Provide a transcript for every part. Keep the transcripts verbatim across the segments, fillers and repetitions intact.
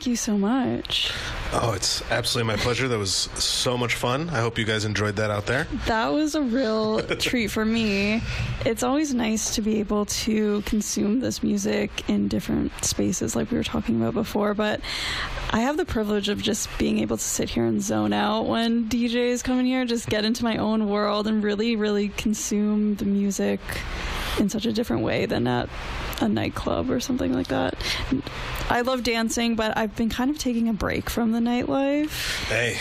thank you so much. Oh, it's absolutely my pleasure. That was so much fun. I hope you guys enjoyed that out there. That was a real treat for me. It's always nice to be able to consume this music in different spaces like we were talking about before, but I have the privilege of just being able to sit here and zone out when D Js come in here, just get into my own world and really, really consume the music in such a different way than at a nightclub or something like that. I love dancing, but I've been kind of taking a break from the nightlife. Hey.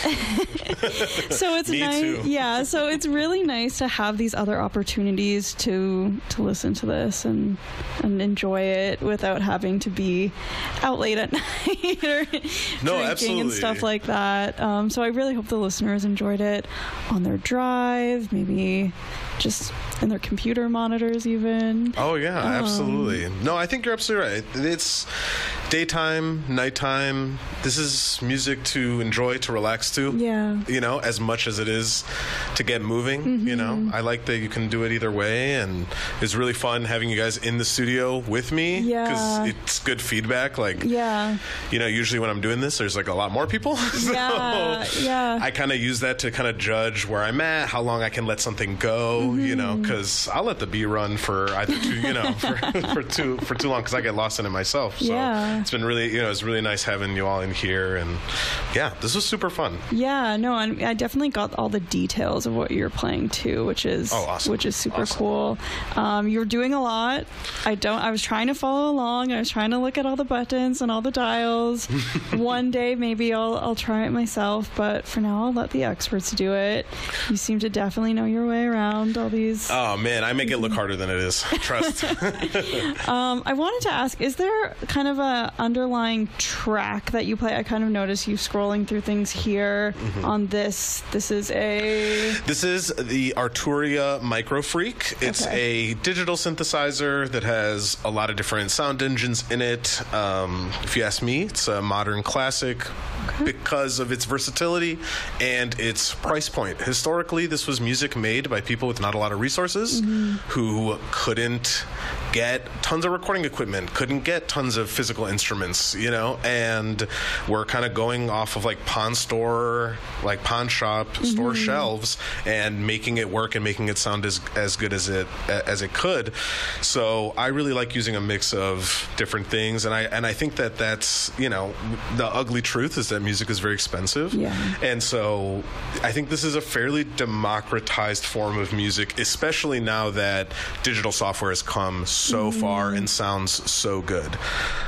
So it's Me nice. too. Yeah, so it's really nice to have these other opportunities to to listen to this and and enjoy it without having to be out late at night or No, drinking absolutely. and stuff like that. Um, so I really hope the listeners enjoyed it on their drive, maybe just in their computer monitors even. Oh, yeah, Um, absolutely. No, I think you're absolutely right. It's daytime, nighttime. This is music to enjoy, to relax to. Yeah. You know, as much as it is to get moving. Mm-hmm. You know, I like that you can do it either way, and it's really fun having you guys in the studio with me. Yeah. Because it's good feedback. Like, Yeah. you know, usually when I'm doing this, there's like a lot more people. So Yeah, yeah. I kind of use that to kind of judge where I'm at, how long I can let something go, Mm-hmm. you know, because I'll let the beat run for either two, you know, for, for too for too long because I get lost in it myself. So Yeah. it's been really, you know, it's really nice having you all in here, and yeah, this was super fun. Yeah, no, and I definitely got all the details of what you're playing too, which is Oh, awesome. which is super Awesome. cool. Um, you're doing a lot. I don't. I was trying to follow along. I was trying to look at all the buttons and all the dials. One day maybe I'll I'll try it myself, but for now I'll let the experts do it. You seem to definitely know your way around all these. Oh man, I make it look harder than it is. Trust. Um, I wanted to ask: is there kind of a underlying track that you play? I kind of noticed you scrolling through things here Mm-hmm. on this. This is a This is the Arturia Micro Freak. It's Okay. a digital synthesizer that has a lot of different sound engines in it. Um, if you ask me, it's a modern classic because of its versatility and its price point. Historically, this was music made by people with not a lot of resources who couldn't get tons of recording equipment, couldn't get tons of physical instruments, you know, and we're kind of going off of like pawn store, like pawn shop store shelves and making it work and making it sound as as good as it as it could. So I really like using a mix of different things, and I and I think that that's, you know, the ugly truth is that music is very expensive. Yeah. And so I think this is a fairly democratized form of music, especially now that digital software has come so far and sounds so good.